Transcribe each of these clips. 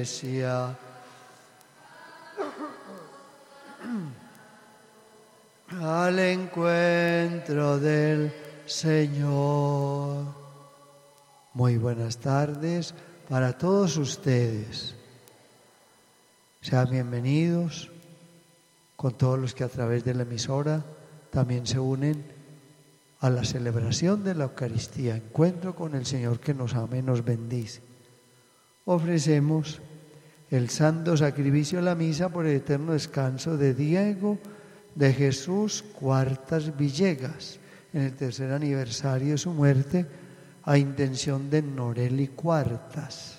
Iglesia. Al encuentro del Señor. Muy buenas tardes para todos ustedes. Sean bienvenidos con todos los que a través de la emisora también se unen a la celebración de la Eucaristía, encuentro con el Señor que nos ama y nos bendice. Ofrecemos el santo sacrificio de la misa por el eterno descanso de Diego de Jesús Cuartas Villegas, en el tercer aniversario de su muerte, a intención de Noreli Cuartas.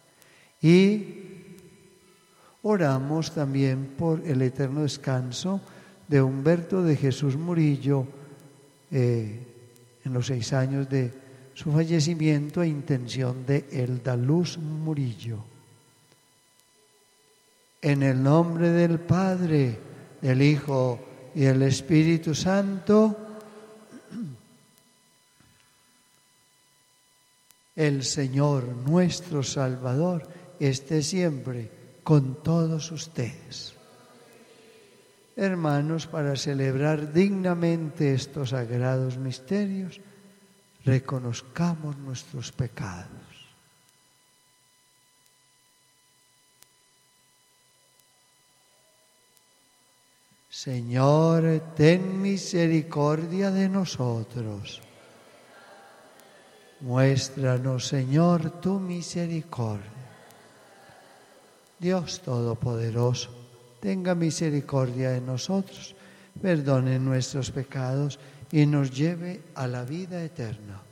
Y oramos también por el eterno descanso de Humberto de Jesús Murillo, en los 6 años de su fallecimiento, a intención de Eldaluz Murillo. En el nombre del Padre, del Hijo y del Espíritu Santo, el Señor nuestro Salvador esté siempre con todos ustedes. Hermanos, para celebrar dignamente estos sagrados misterios, reconozcamos nuestros pecados. Señor, ten misericordia de nosotros. Muéstranos, Señor, tu misericordia. Dios Todopoderoso, tenga misericordia de nosotros, perdone nuestros pecados y nos lleve a la vida eterna.